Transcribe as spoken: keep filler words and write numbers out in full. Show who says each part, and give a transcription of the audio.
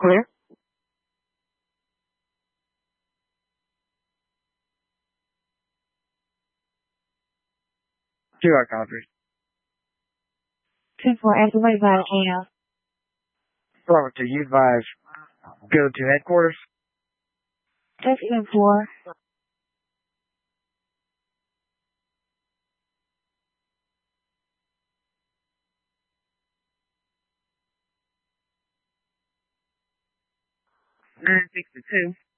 Speaker 1: clear. Two our countries.
Speaker 2: ten four, activate volcano.
Speaker 1: Bravo two, you advise. Go to headquarters.
Speaker 2: That's ten four.
Speaker 1: nine sixty-two.